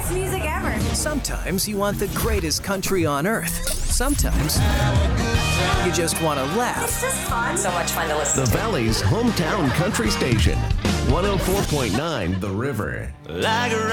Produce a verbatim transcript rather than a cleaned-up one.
best music ever. Sometimes you want the greatest country on earth. Sometimes you just want to laugh. It's just fun. So much fun to listen The to. Valley's hometown country station, one oh four point nine The River. Like a